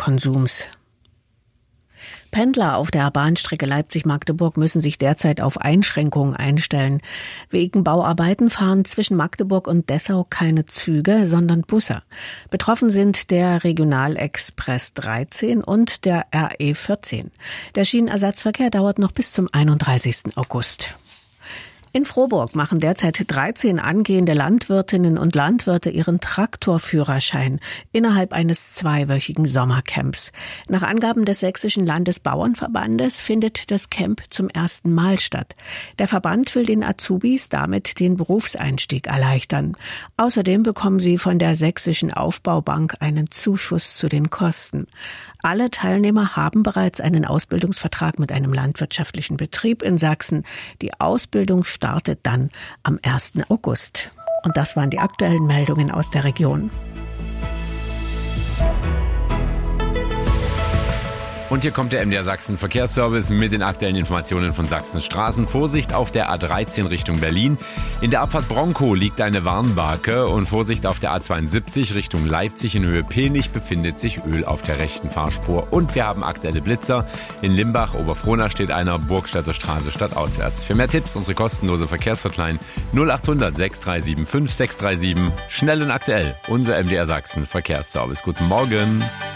Alkoholkonsums. Pendler auf der Bahnstrecke Leipzig-Magdeburg müssen sich derzeit auf Einschränkungen einstellen. Wegen Bauarbeiten fahren zwischen Magdeburg und Dessau keine Züge, sondern Busse. Betroffen sind der Regionalexpress 13 und der RE 14. Der Schienenersatzverkehr dauert noch bis zum 31. August. In Frohburg machen derzeit 13 angehende Landwirtinnen und Landwirte ihren Traktorführerschein innerhalb eines 2-wöchigen Sommercamps. Nach Angaben des Sächsischen Landesbauernverbandes findet das Camp zum ersten Mal statt. Der Verband will den Azubis damit den Berufseinstieg erleichtern. Außerdem bekommen sie von der Sächsischen Aufbaubank einen Zuschuss zu den Kosten. Alle Teilnehmer haben bereits einen Ausbildungsvertrag mit einem landwirtschaftlichen Betrieb in Sachsen. Die Ausbildung startet dann am 1. August. Und das waren die aktuellen Meldungen aus der Region. Und hier kommt der MDR Sachsen Verkehrsservice mit den aktuellen Informationen von Sachsens Straßen. Vorsicht auf der A13 Richtung Berlin. In der Abfahrt Bronkow liegt eine Warnbarke und Vorsicht auf der A72 Richtung Leipzig in Höhe Penich befindet sich Öl auf der rechten Fahrspur. Und wir haben aktuelle Blitzer. In Limbach, Oberfrohna steht einer, Burgstädter Straße stadtauswärts. Für mehr Tipps unsere kostenlose Verkehrshotline 0800 6375 637. Schnell und aktuell, unser MDR Sachsen Verkehrsservice. Guten Morgen.